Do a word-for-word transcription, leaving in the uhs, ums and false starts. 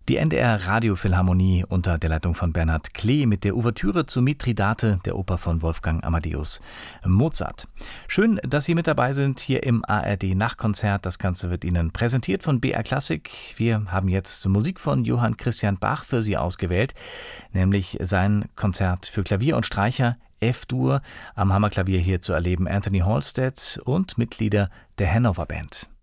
Die N D R Radiophilharmonie unter der Leitung von Bernhard Klee mit der Ouvertüre zu Mithridate, der Oper von Wolfgang Amadeus Mozart. Schön, dass Sie mit dabei sind hier im A R D Nachtkonzert. Das Ganze wird Ihnen präsentiert von B R Klassik. Wir haben jetzt Musik von Johann Christian Bach für Sie ausgewählt, nämlich sein Konzert für Klavier und Streicher F-Dur, am Hammerklavier hier zu erleben Anthony Halstead und Mitglieder der Hanover Band.